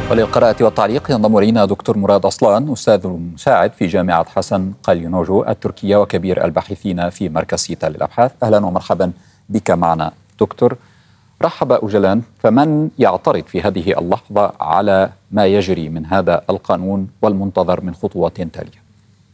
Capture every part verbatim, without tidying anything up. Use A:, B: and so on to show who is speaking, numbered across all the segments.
A: وللقراءة والتعليق ينضم إلينا دكتور مراد أصلان، أستاذ مساعد في جامعة حسن قليونوجو التركية وكبير الباحثين في مركز سيتا للأبحاث. أهلا ومرحبا بك معنا دكتور. رحب أوجلان، فمن يعترض في هذه اللحظة على ما يجري من هذا القانون والمنتظر من خطوات تالية؟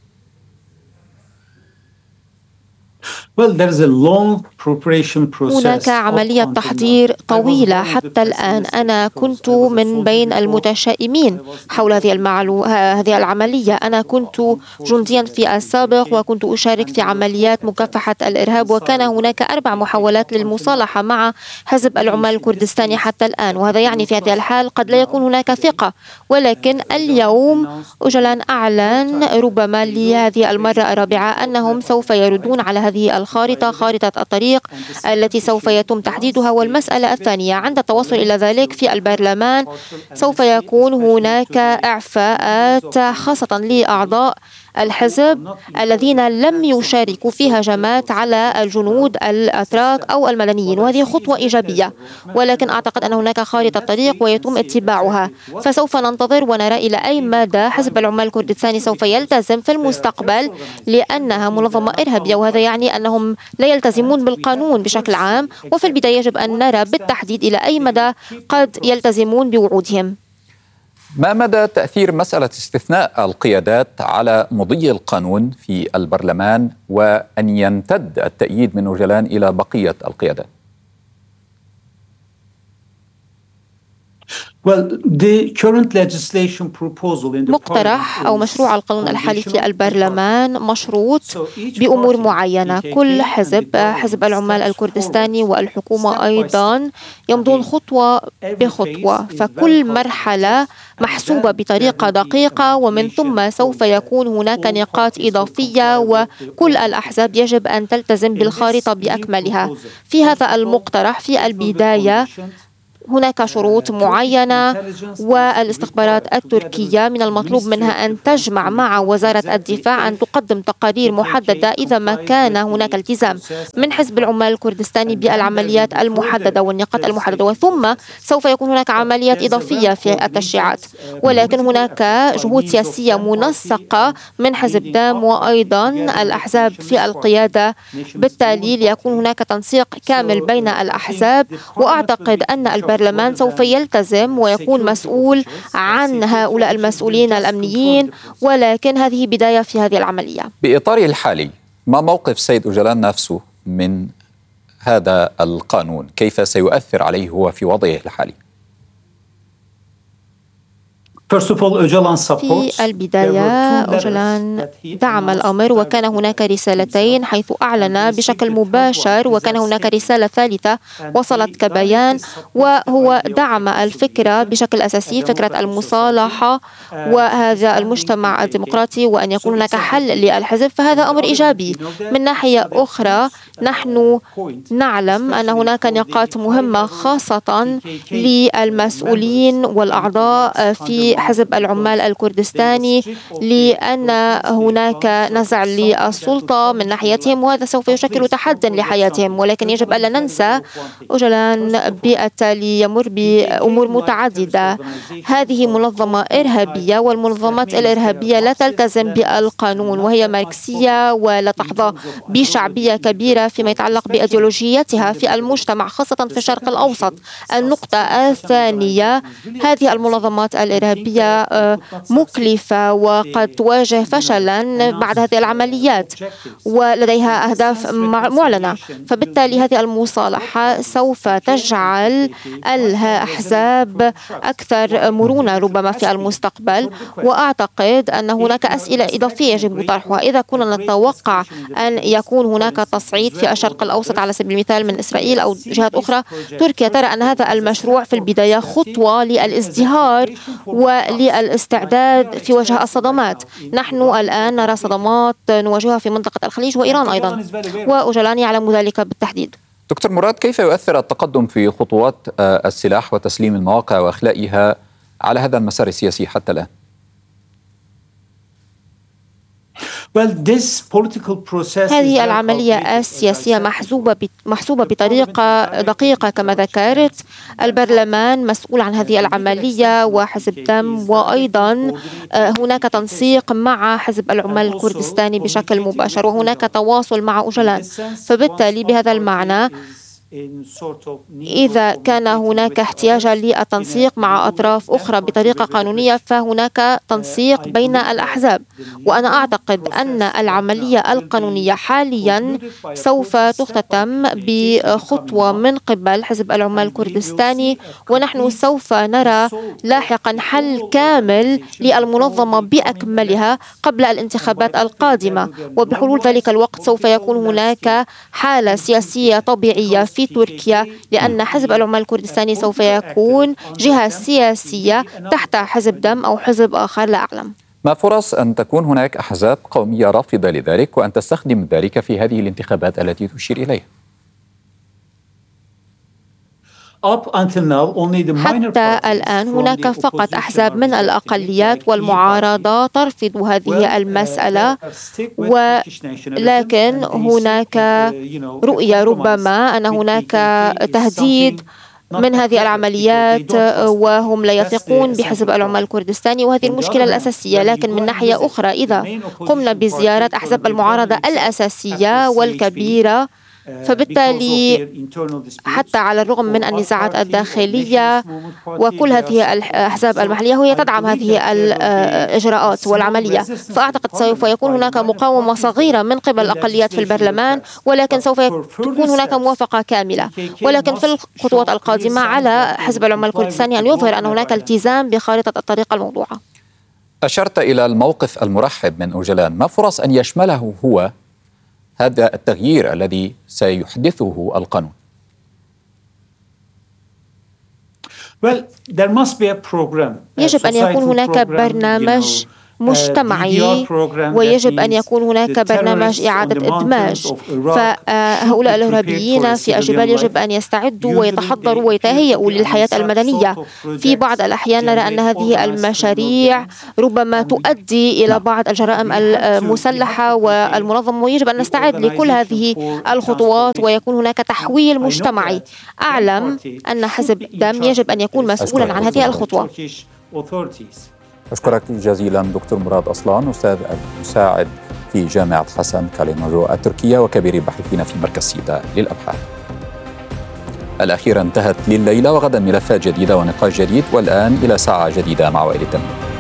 B: هناك عملية تحضير طويلة حتى الآن. أنا كنت من بين المتشائمين حول هذه المعلو... هذه العملية. أنا كنت جنديا في السابق وكنت أشارك في عمليات مكافحة الإرهاب، وكان هناك أربع محاولات للمصالحة مع حزب العمال الكردستاني حتى الآن، وهذا يعني في هذه الحال قد لا يكون هناك ثقة. ولكن اليوم أوجلان أعلن ربما لهذه المرة الرابعة أنهم سوف يردون على هذه الخارطة، خارطة الطريق التي سوف يتم تحديدها. والمسألة الثانية، عند التوصل إلى ذلك في البرلمان سوف يكون هناك إعفاءات خاصة لأعضاء الحزب الذين لم يشاركوا في هجمات على الجنود الأتراك أو المدنيين، وهذه خطوة إيجابية. ولكن أعتقد أن هناك خارطة طريق ويتم اتباعها، فسوف ننتظر ونرى إلى أي مدى حزب العمال الكردستاني سوف يلتزم في المستقبل، لأنها منظمة إرهابية، وهذا يعني أنهم لا يلتزمون بالقانون بشكل عام. وفي البداية يجب أن نرى بالتحديد إلى أي مدى قد يلتزمون بوعودهم.
A: ما مدى تأثير مسألة استثناء القيادات على مضي القانون في البرلمان وأن يمتد التأييد من أوجلان إلى بقية القيادات؟
B: مقترح أو مشروع القانون الحالي في البرلمان مشروط بأمور معينة. كل حزب، حزب العمال الكردستاني والحكومة أيضا، يمضون خطوة بخطوة، فكل مرحلة محسوبة بطريقة دقيقة، ومن ثم سوف يكون هناك نقاط إضافية، وكل الأحزاب يجب أن تلتزم بالخارطة بأكملها. في هذا المقترح في البداية هناك شروط معينة، والاستخبارات التركية من المطلوب منها أن تجمع مع وزارة الدفاع أن تقدم تقارير محددة إذا ما كان هناك التزام من حزب العمال الكردستاني بالعمليات المحددة والنقاط المحددة، وثم سوف يكون هناك عمليات إضافية في التشريعات. ولكن هناك جهود سياسية منسقة من حزب دام وأيضا الأحزاب في القيادة، بالتالي ليكون هناك تنسيق كامل بين الأحزاب. وأعتقد أن البرلمان البرلمان سوف يلتزم ويكون مسؤول عن هؤلاء المسؤولين الأمنيين، ولكن هذه بداية في هذه العملية.
A: بإطاره الحالي، ما موقف السيد أوجلان نفسه من هذا القانون؟ كيف سيؤثر عليه هو في وضعه الحالي؟
B: في البداية أوجلان دعم الأمر، وكان هناك رسالتين حيث أعلن بشكل مباشر، وكان هناك رسالة ثالثة وصلت كبيان، وهو دعم الفكرة بشكل أساسي، فكرة المصالحة وهذا المجتمع الديمقراطي، وأن يكون هناك حل للحزب، فهذا أمر إيجابي. من ناحية أخرى نحن نعلم أن هناك نقاط مهمة خاصة للمسؤولين والأعضاء في حزب العمال الكردستاني، لأن هناك نزع للسلطة من ناحيتهم، وهذا سوف يشكل تحديا لحياتهم. ولكن يجب ألا ننسى أوجلان بالتالي يمر بأمور متعددة. هذه منظمة إرهابية، والمنظمات الإرهابية لا تلتزم بالقانون، وهي ماركسية ولا تحظى بشعبية كبيرة فيما يتعلق بأيديولوجيتها في المجتمع، خاصة في الشرق الأوسط. النقطة الثانية، هذه المنظمات الإرهابية مكلفة وقد تواجه فشلا بعد هذه العمليات، ولديها أهداف معلنة، فبالتالي هذه المصالحة سوف تجعل الأحزاب أكثر مرونة ربما في المستقبل. وأعتقد أن هناك أسئلة إضافية يجب طرحها. إذا كنا نتوقع أن يكون هناك تصعيد في الشرق الأوسط على سبيل المثال من إسرائيل أو جهات أخرى، تركيا ترى أن هذا المشروع في البداية خطوة للازدهار وللاستعداد في وجه الصدمات. نحن الآن نرى صدمات نواجهها في منطقة الخليج وإيران أيضا، وأوجلان يعلم ذلك بالتحديد.
A: دكتور مراد، كيف يؤثر التقدم في خطوات السلاح وتسليم المواقع وإخلائها على هذا المسار السياسي حتى الآن؟
B: هذه العملية السياسية محسوبة محسوبة بطريقة دقيقة كما ذكرت. البرلمان مسؤول عن هذه العملية وحزب دم، وأيضا هناك تنسيق مع حزب العمال الكردستاني بشكل مباشر، وهناك تواصل مع أوجلان. فبالتالي بهذا المعنى إذا كان هناك احتياجا للتنسيق مع أطراف أخرى بطريقة قانونية فهناك تنسيق بين الأحزاب. وأنا أعتقد أن العملية القانونية حاليا سوف تختتم بخطوة من قبل حزب العمال الكردستاني، ونحن سوف نرى لاحقا حل كامل للمنظمة بأكملها قبل الانتخابات القادمة. وبحلول ذلك الوقت سوف يكون هناك حالة سياسية طبيعية في تركيا، لأن حزب العمال الكردستاني سوف يكون جهة سياسية تحت حزب دم أو حزب آخر لا أعلم.
A: ما فرص أن تكون هناك أحزاب قومية رافضة لذلك وأن تستخدم ذلك في هذه الانتخابات التي تشير إليها؟
B: حتى الآن هناك فقط أحزاب من الأقليات والمعارضة ترفض هذه المسألة، ولكن هناك رؤية ربما أن هناك تهديد من هذه العمليات وهم لا يثقون بحزب العمال الكردستاني، وهذه المشكلة الأساسية. لكن من ناحية أخرى إذا قمنا بزيارة أحزاب المعارضة الأساسية والكبيرة فبالتالي حتى على الرغم من النزاعات الداخلية وكل هذه الأحزاب المحلية هي تدعم هذه الإجراءات والعملية، فأعتقد سوف يكون هناك مقاومة صغيرة من قبل الأقليات في البرلمان، ولكن سوف تكون هناك موافقة كاملة. ولكن في الخطوات القادمة على حزب العمال الكردستاني أن يظهر أن هناك التزام بخارطة الطريق الموضوعة.
A: أشرت إلى الموقف المرحب من أوجلان، ما فرص أن يشمله هو هذا التغيير الذي سيحدثه القانون؟
B: يجب أن يكون هناك برنامج مجتمعي، ويجب أن يكون هناك برنامج إعادة إدماج. فهؤلاء الإرهابيين في الجبال يجب أن يستعدوا ويتحضروا ويتهيئوا للحياة المدنية. في بعض الأحيان نرى أن هذه المشاريع ربما تؤدي إلى بعض الجرائم المسلحة والمنظمة، ويجب أن نستعد لكل هذه الخطوات ويكون هناك تحويل مجتمعي. أعلم أن حزب دم يجب أن يكون مسؤولا عن هذه الخطوة.
A: أشكرك جزيلا دكتور مراد أصلان، أستاذ المساعد في جامعة حسن كالينوجو التركية وكبير الباحثين في مركز سيدا للأبحاث. الأخيرة انتهت لليلة، وغدا ملفات جديدة ونقاش جديد، والآن إلى ساعة جديدة مع وائل التميمي.